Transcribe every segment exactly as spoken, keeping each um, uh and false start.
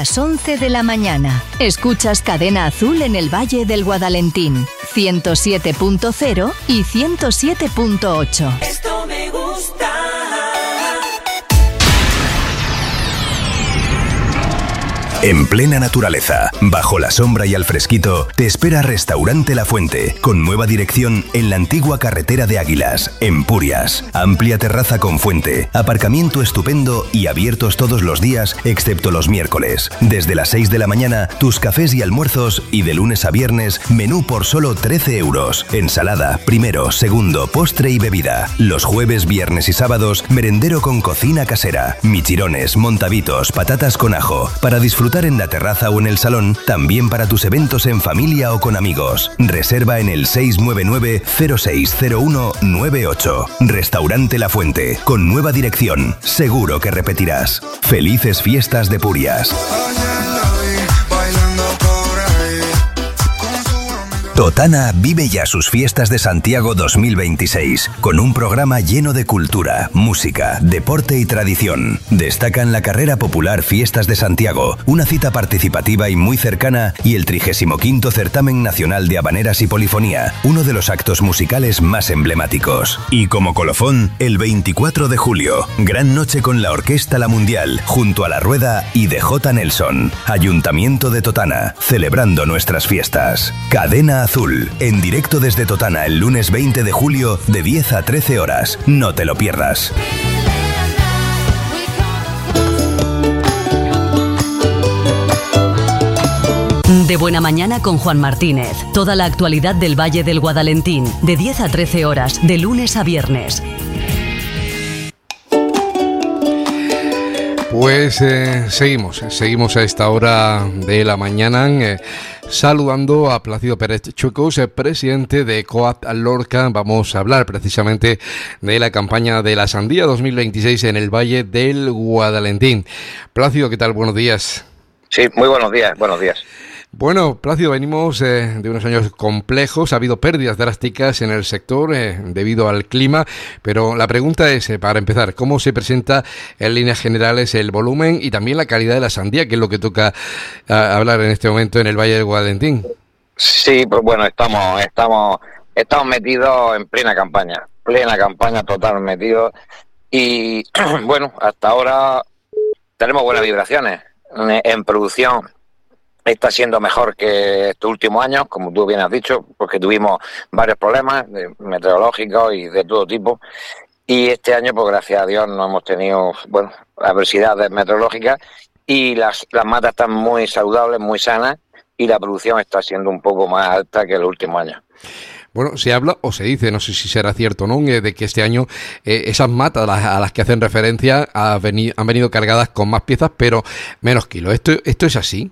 las once de la mañana. Escuchas Cadena Azul en el Valle del Guadalentín, ciento siete punto cero y ciento siete punto ocho. Esto me gusta. En plena naturaleza, bajo la sombra y al fresquito, te espera Restaurante La Fuente, con nueva dirección en la antigua carretera de Águilas, en Purias. Amplia terraza con fuente, aparcamiento estupendo y abiertos todos los días, excepto los miércoles. Desde las seis de la mañana, tus cafés y almuerzos, y de lunes a viernes, menú por solo trece euros. Ensalada, primero, segundo, postre y bebida. Los jueves, viernes y sábados, merendero con cocina casera. Michirones, montavitos, patatas con ajo, para disfrutar en la terraza o en el salón, también para tus eventos en familia o con amigos. Reserva en el seis nueve nueve cero seis cero uno nueve ocho. Restaurante La Fuente, con nueva dirección. Seguro que repetirás. Felices fiestas de Purias. Totana vive ya sus fiestas de Santiago dos mil veintiséis, con un programa lleno de cultura, música, deporte y tradición. Destacan la carrera popular Fiestas de Santiago, una cita participativa y muy cercana, y el trigésimo quinto Certamen Nacional de Habaneras y Polifonía, uno de los actos musicales más emblemáticos. Y como colofón, el veinticuatro de julio, gran noche con la Orquesta La Mundial, junto a La Rueda y D J Nelson. Ayuntamiento de Totana, celebrando nuestras fiestas. Cadena Azul, en directo desde Totana el lunes veinte de julio de diez a trece horas. No te lo pierdas. De Buena Mañana con Juan Martínez. Toda la actualidad del Valle del Guadalentín, de diez a trece horas, de lunes a viernes. Pues eh, seguimos, seguimos a esta hora de la mañana eh, saludando a Plácido Pérez Chuecos, eh, presidente de Coat Lorca. Vamos a hablar precisamente de la campaña de la sandía dos mil veintiséis en el Valle del Guadalentín. Plácido, ¿qué tal? Buenos días. Sí, muy buenos días, buenos días. Bueno, Plácido, venimos eh, de unos años complejos, ha habido pérdidas drásticas en el sector eh, debido al clima, pero la pregunta es, eh, para empezar, ¿cómo se presenta en líneas generales el volumen y también la calidad de la sandía, que es lo que toca uh, hablar en este momento en el Valle del Guadalentín? Sí, pues bueno, estamos, estamos, estamos metidos en plena campaña, plena campaña total metidos, y bueno, hasta ahora tenemos buenas vibraciones en, en producción. Está siendo mejor que estos últimos años, como tú bien has dicho, porque tuvimos varios problemas de, meteorológicos y de todo tipo. Y este año, pues gracias a Dios, no hemos tenido, bueno, adversidades meteorológicas y las, las matas están muy saludables, muy sanas, y la producción está siendo un poco más alta que los últimos años. Bueno, se habla o se dice, no sé si será cierto o no, de que este año eh, esas matas a las, a las que hacen referencia ha venido, han venido cargadas con más piezas, pero menos kilos. ¿Esto, esto es así?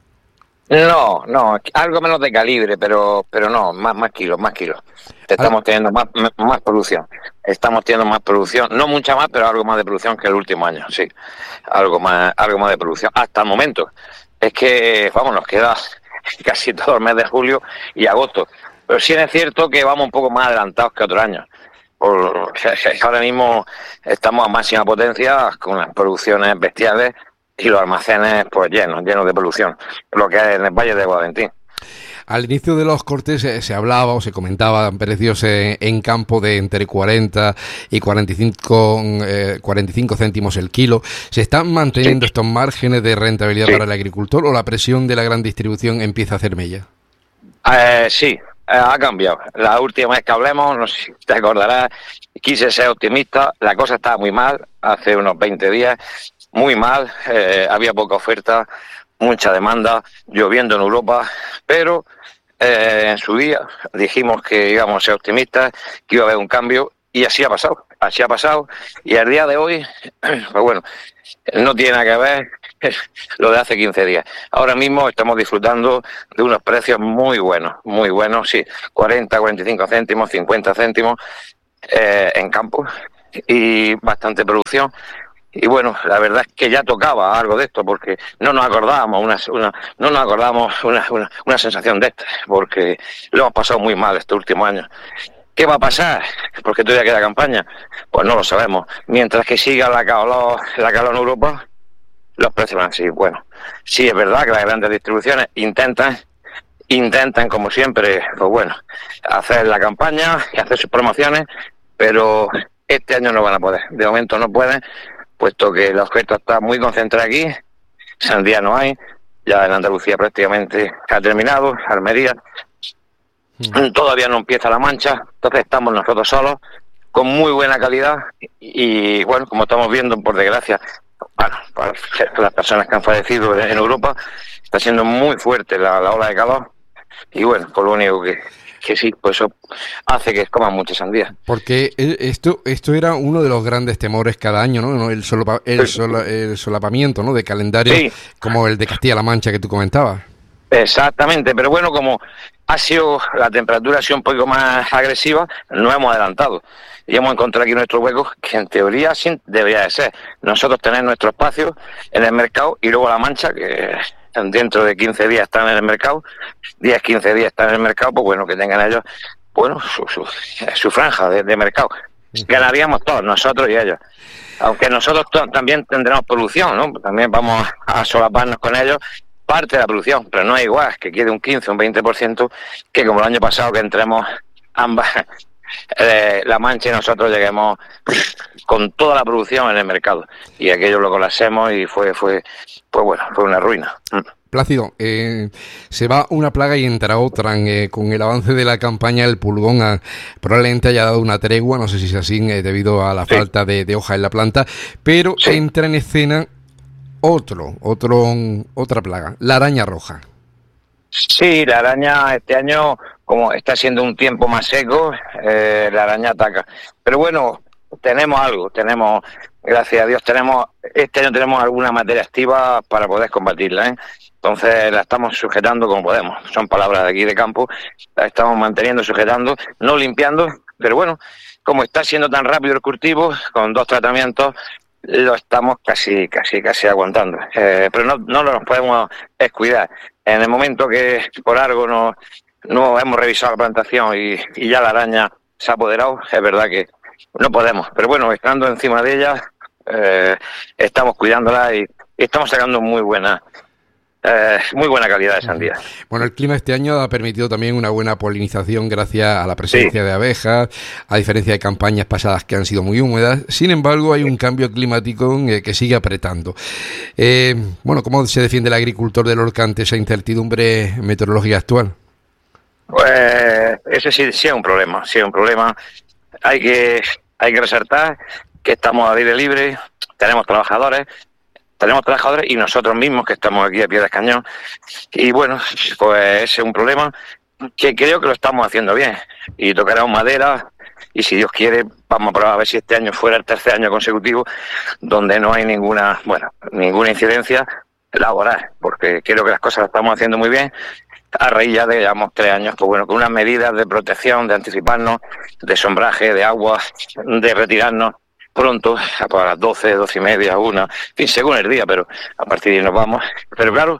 No, no, algo menos de calibre, pero pero no, más más kilos, más kilos. Estamos teniendo más más producción. Estamos teniendo más producción, no mucha más, pero algo más de producción que el último año, sí. Algo más algo más de producción hasta el momento. Es que, vamos, nos queda casi todo el mes de julio y agosto. Pero sí es cierto que vamos un poco más adelantados que otros años. Por, ahora mismo estamos a máxima potencia con las producciones bestiales y los almacenes pues llenos, llenos de producción, lo que es en el Valle de Guadalentín. Al inicio de los cortes eh, se hablaba o se comentaba precios eh, en campo de entre cuarenta y cuarenta y cinco, eh, cuarenta y cinco céntimos el kilo. ¿Se están manteniendo sí. estos márgenes de rentabilidad sí. para el agricultor o la presión de la gran distribución empieza a hacer mella? Eh, sí, eh, ha cambiado. La última vez que hablemos, no sé si te acordarás, quise ser optimista, la cosa estaba muy mal hace unos veinte días. Muy mal, eh, había poca oferta, mucha demanda, lloviendo en Europa, pero eh, en su día dijimos que íbamos a ser optimistas, que iba a haber un cambio, y así ha pasado, así ha pasado, y al día de hoy, pues bueno, no tiene nada que ver lo de hace quince días. Ahora mismo estamos disfrutando de unos precios muy buenos, muy buenos, sí, cuarenta, cuarenta y cinco céntimos, cincuenta céntimos eh, en campo, y bastante producción. Y bueno, la verdad es que ya tocaba algo de esto, porque no nos acordábamos una, una no nos acordábamos una, una, una sensación de esta, porque lo hemos pasado muy mal este último año. ¿Qué va a pasar? Porque todavía queda campaña. Pues no lo sabemos. Mientras que siga la calor, la calor en Europa, los precios van así. Bueno, sí es verdad que las grandes distribuciones intentan, intentan como siempre, pues bueno, hacer la campaña y hacer sus promociones, pero este año no van a poder. De momento no pueden, puesto que la oferta está muy concentrada aquí, sandía no hay, ya en Andalucía prácticamente ha terminado, Almería, mm. todavía no empieza la Mancha, entonces estamos nosotros solos, con muy buena calidad, y, y bueno, como estamos viendo, por desgracia, bueno, para las personas que han fallecido en Europa, está siendo muy fuerte la, la ola de calor, y bueno, por lo único que, que sí, pues eso hace que coman mucha sandía. Porque esto esto era uno de los grandes temores cada año, ¿no? El, solapa, el, sola, el solapamiento, ¿no?, de calendario, sí, como el de Castilla-La Mancha que tú comentabas. Exactamente, pero bueno, como ha sido, la temperatura ha sido un poco más agresiva, nos hemos adelantado y hemos encontrado aquí nuestro hueco, que en teoría sí debería de ser. Nosotros tener nuestro espacio en el mercado y luego la Mancha, que dentro de quince días están en el mercado, diez, quince días están en el mercado, pues bueno, que tengan ellos, bueno, su, su, su franja de, de mercado. Ganaríamos todos, nosotros y ellos. Aunque nosotros t- también tendremos producción, ¿no? También vamos a solaparnos con ellos parte de la producción, pero no es igual que quede un quince, un veinte por ciento, que como el año pasado que entremos ambas, eh, La Mancha y nosotros lleguemos con toda la producción en el mercado, y aquello lo colapsemos y fue, fue, pues bueno, fue una ruina. Plácido, eh, se va una plaga y entra otra. Eh, con el avance de la campaña, el pulgón ha, probablemente haya dado una tregua, no sé si es así, eh, debido a la sí. falta de, de hoja en la planta, pero sí. entra en escena otro, otro, otra plaga, la araña roja. Sí, la araña este año, como está siendo un tiempo más seco, eh, la araña ataca. Pero bueno, tenemos algo, tenemos, gracias a Dios, tenemos este año tenemos alguna materia activa para poder combatirla, ¿eh? Entonces la estamos sujetando como podemos. Son palabras de aquí de campo, la estamos manteniendo, sujetando, no limpiando, pero bueno, como está siendo tan rápido el cultivo, con dos tratamientos, lo estamos casi, casi, casi aguantando. Eh, pero no, no nos podemos descuidar. En el momento que por algo no, no hemos revisado la plantación y, y ya la araña se ha apoderado, es verdad que no podemos. Pero bueno, estando encima de ella, eh, estamos cuidándola y, y estamos sacando muy buena, Eh, muy buena calidad de sandía. Bueno, el clima este año ha permitido también una buena polinización gracias a la presencia sí. de abejas, a diferencia de campañas pasadas que han sido muy húmedas. Sin embargo, hay un cambio climático eh, que sigue apretando. Eh, bueno, ¿cómo se defiende el agricultor de Lorca ante esa incertidumbre meteorológica actual? Pues ese sí, sí es un problema, sí es un problema. Hay que, hay que resaltar que estamos al aire libre, tenemos trabajadores, Tenemos trabajadores y nosotros mismos que estamos aquí a pie de cañón. Y bueno, pues ese es un problema que creo que lo estamos haciendo bien. Y tocaremos madera y si Dios quiere vamos a probar a ver si este año fuera el tercer año consecutivo donde no hay ninguna, bueno, ninguna incidencia laboral, porque creo que las cosas las estamos haciendo muy bien. A raíz ya de, llevamos tres años, pues bueno, con unas medidas de protección, de anticiparnos, de sombraje, de agua, de retirarnos pronto, a las doce, doce y media, una, en fin, según el día, pero a partir de ahí nos vamos. Pero claro,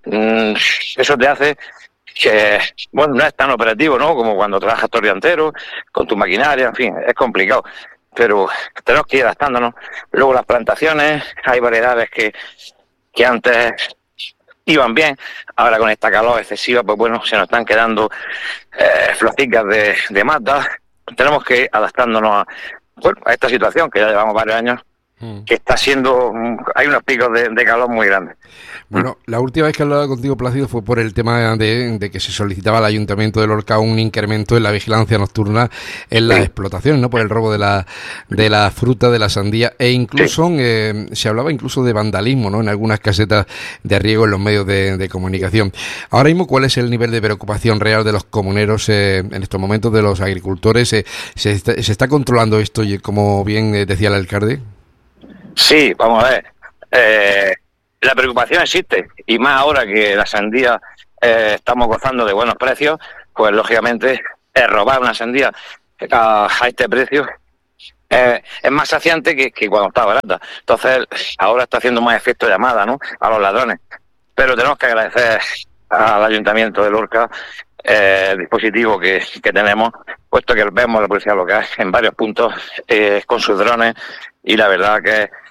eso te hace que, bueno, no es tan operativo, ¿no?, como cuando trabajas todo el día entero, con tu maquinaria, en fin, es complicado. Pero tenemos que ir adaptándonos. Luego las plantaciones, hay variedades que, que antes iban bien, ahora con esta calor excesiva, pues bueno, se nos están quedando eh, florcicas de, de mata. Tenemos que ir adaptándonos a Bueno, a esta situación que ya llevamos varios años, mm. que está siendo, hay unos picos de, de calor muy grandes. Bueno, la última vez que hablaba contigo, Plácido, fue por el tema de, de que se solicitaba al Ayuntamiento de Lorca un incremento en la vigilancia nocturna en las sí. explotaciones, ¿no?, por el robo de la de la fruta, de la sandía, e incluso sí. eh, se hablaba incluso de vandalismo, ¿no?, en algunas casetas de riego en los medios de, de comunicación. Ahora mismo, ¿cuál es el nivel de preocupación real de los comuneros eh, en estos momentos, de los agricultores? Eh, ¿se, está, ¿Se está controlando esto, y como bien eh, decía el alcalde? Sí, vamos a ver. Eh, la preocupación existe, y más ahora que la sandía eh, estamos gozando de buenos precios, pues lógicamente eh, robar una sandía a, a este precio eh, es más saciante que, que cuando está barata. Entonces ahora está haciendo más efecto llamada, ¿no?, a los ladrones. Pero tenemos que agradecer al Ayuntamiento de Lorca eh, el dispositivo que, que tenemos, puesto que vemos la policía local en varios puntos eh, con sus drones, y la verdad que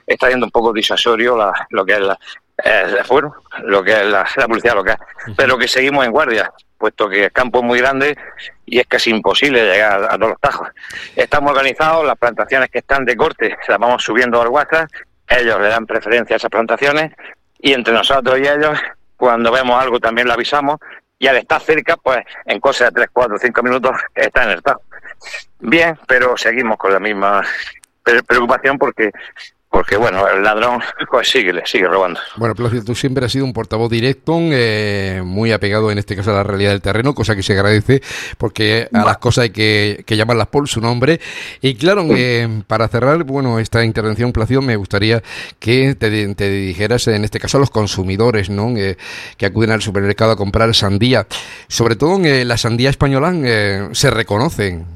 está yendo un poco disuasorio la, lo que es la, eh, bueno, lo que es la, la publicidad local, pero que seguimos en guardia, puesto que el campo es muy grande y es casi imposible llegar a, a todos los tajos. Estamos organizados, las plantaciones que están de corte las vamos subiendo al WhatsApp, ellos le dan preferencia a esas plantaciones y entre nosotros y ellos, cuando vemos algo también lo avisamos y al estar cerca, pues en cosa de tres, cuatro, cinco minutos está en el tajo. Bien, pero seguimos con la misma preocupación porque... Porque, bueno, el ladrón pues sigue, sigue robando. Bueno, Plácido, tú siempre has sido un portavoz directo, eh, muy apegado en este caso a la realidad del terreno, cosa que se agradece, porque a las cosas hay que, que llamarlas por su nombre. Y claro, eh, para cerrar, bueno, esta intervención, Plácido, me gustaría que te, te dijeras, en este caso, a los consumidores, ¿no? Eh, que acuden al supermercado a comprar sandía. Sobre todo, eh, la sandía española eh, se reconocen.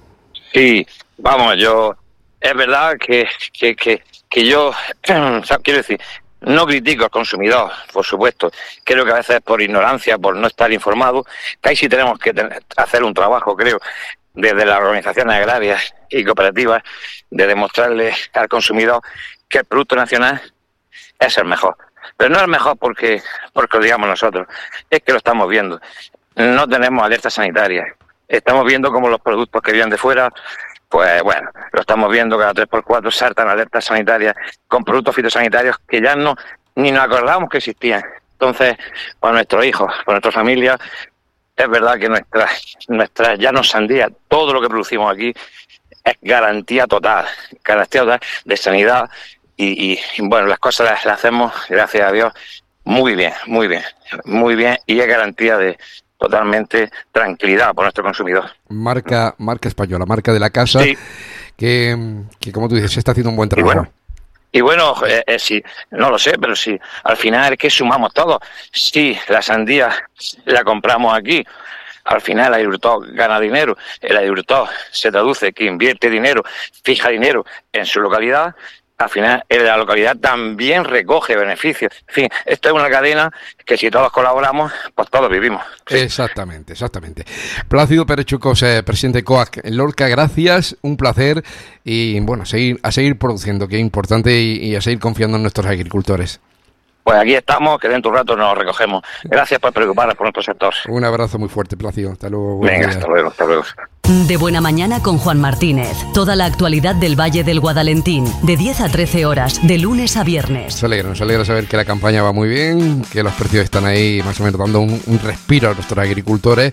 Sí, vamos, yo... Es verdad que... que, que que yo, quiero decir, no critico al consumidor, por supuesto, creo que a veces por ignorancia, por no estar informado, que ahí sí tenemos que tener, hacer un trabajo, creo, desde las organizaciones agrarias y cooperativas, de demostrarle al consumidor que el producto nacional es el mejor. Pero no es el mejor porque, porque lo digamos nosotros, es que lo estamos viendo. No tenemos alertas sanitarias, estamos viendo cómo los productos que vienen de fuera... Pues bueno, lo estamos viendo, cada tres por cuatro saltan alertas sanitarias con productos fitosanitarios que ya no ni nos acordábamos que existían. Entonces, para nuestros hijos, para nuestra familia, es verdad que nuestras nuestras llanos sandías, todo lo que producimos aquí es garantía total, garantía total de sanidad y, y bueno, las cosas las, las hacemos, gracias a Dios, muy bien, muy bien, muy bien y es garantía de totalmente tranquilidad por nuestro consumidor. Marca marca española, marca de la casa, sí. que, que como tú dices, se está haciendo un buen trabajo. Y bueno, y bueno eh, eh, sí, no lo sé, pero sí, al final es que sumamos todo. Sí, la sandía la compramos aquí, al final el agricultor gana dinero, el agricultor se traduce que invierte dinero, fija dinero en su localidad, al final en la localidad también recoge beneficios. En fin, esto es una cadena que si todos colaboramos, pues todos vivimos. Sí. Exactamente, exactamente. Plácido Pérez Chucos, eh, presidente de COAC en Lorca, gracias, un placer y bueno, a seguir, a seguir produciendo, que es importante, y, y a seguir confiando en nuestros agricultores. Pues aquí estamos, que dentro de un rato nos recogemos. Gracias por preocuparos por nuestro sector. Un abrazo muy fuerte, Plácido. Hasta luego. Venga, hasta luego, hasta luego. De Buena Mañana con Juan Martínez. Toda la actualidad del Valle del Guadalentín, de diez a trece horas, de lunes a viernes. Nos alegra, nos alegra saber que la campaña va muy bien, que los precios están ahí más o menos dando un, un respiro a nuestros agricultores.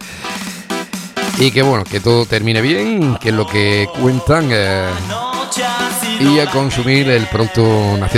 Y que bueno, que todo termine bien, que es lo que cuentan, eh, y a consumir el producto nacional.